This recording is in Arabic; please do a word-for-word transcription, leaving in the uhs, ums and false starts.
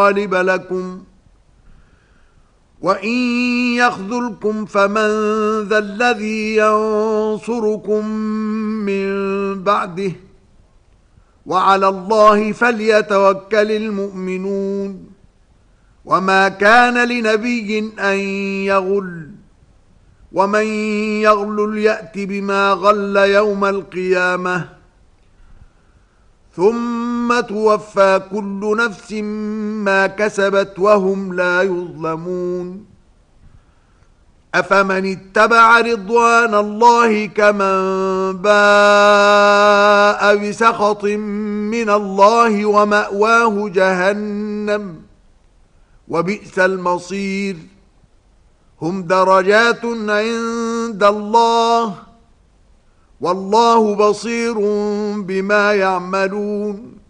غالب لكم وإن يخذلكم فمن ذا الذي ينصركم من بعده وعلى الله فليتوكل المؤمنون وما كان لنبي أن يغل ومن يغلل يأت بما غل يوم القيامة ثم توفى كل نفس ما كسبت وهم لا يظلمون أفمن اتبع رضوان الله كمن باء بسخط من الله ومأواه جهنم وبئس المصير هم درجات عند الله والله بصير بما يعملون